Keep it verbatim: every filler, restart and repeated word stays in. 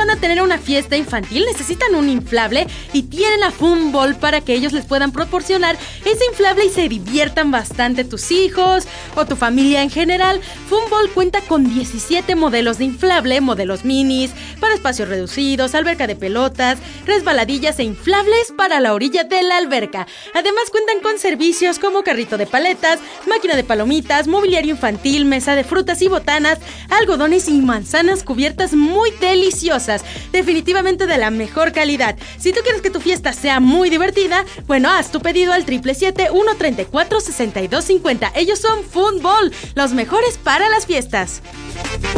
van a tener una fiesta infantil, necesitan un inflable y tienen a Funball para que ellos les puedan proporcionar ese inflable y se diviertan bastante tus hijos o tu familia en general. Funball cuenta con diecisiete modelos de inflable, modelos minis, para espacios reducidos, alberca de pelotas, resbaladillas e inflables para la orilla de la alberca. Además cuentan con servicios como carrito de paletas, máquina de palomitas, mobiliario infantil, mesa de frutas y botanas, algodones y manzanas cubiertas muy deliciosas, definitivamente de la mejor calidad. Si tú quieres que tu fiesta sea muy divertida, bueno, haz tu pedido al siete siete siete, uno tres cuatro, seis dos cinco cero. Ellos son Funball, los mejores para las fiestas.